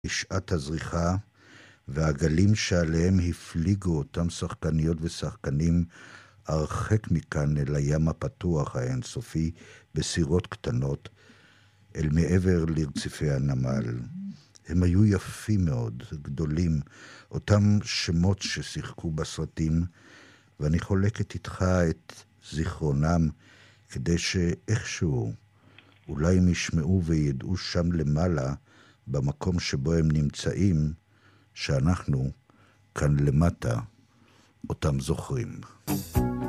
בשעת הזריחה, והגלים שעליהם הפליגו אותם שחקניות ושחקנים הרחק מכאן אל הים הפתוח האינסופי בסירות קטנות, אל מעבר לרציפי הנמל. הם היו יפים מאוד, גדולים, אותם שמות ששיחקו בסרטים, ואני חולקת איתך את זיכרונם, כדי שאיכשהו, אולי הם ישמעו וידעו שם למעלה, במקום שבו הם נמצאים, שאנחנו כאן למטה אותם זוכרים.